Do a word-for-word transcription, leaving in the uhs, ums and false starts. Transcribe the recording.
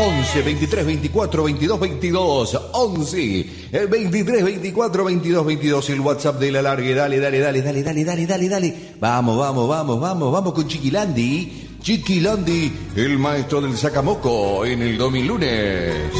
once, veintitrés, veinticuatro, veintidós, veintidós. once, veintitrés, veinticuatro, veintidós, veintidós. El WhatsApp de la largue. Dale, dale, dale, dale, dale, dale, dale, dale. Vamos, vamos, vamos, vamos, vamos con Chiquilandi. Chiquilandi, el maestro del sacamoco en el Domilunes.